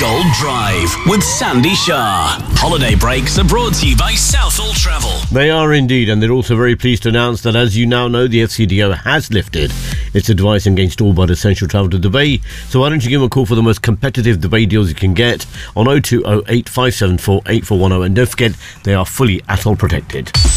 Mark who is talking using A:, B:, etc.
A: Gold Drive with Sandy Shah. Holiday breaks are brought to you by Southall Travel.
B: They are indeed, and they're also very pleased to announce that, as you now know, the FCDO has lifted its advice against all but essential travel to Dubai. So why don't you give them a call for the most competitive Dubai deals you can get on 0208 574 8410, and don't forget, they are fully ATOL protected.